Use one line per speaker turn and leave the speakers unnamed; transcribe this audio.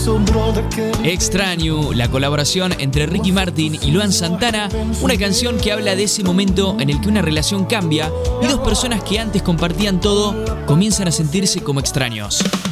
Extraño, la colaboración entre Ricky Martin y Luan Santana, una canción que habla de ese momento en el que una relación cambia y dos personas que antes compartían todo comienzan a sentirse como extraños.